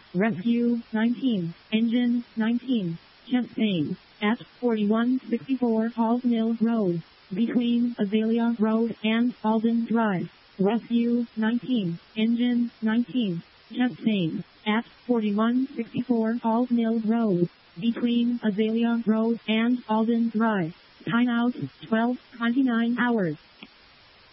Rescue 19, Engine 19, Chastain, at 4164 Halls Mill Road, between Azalea Road and Alden Drive. Rescue 19, Engine 19, Chastain, at 4164 Halls Mill Road, between Azalea Road and Alden Drive. Timeout 12:29 hours.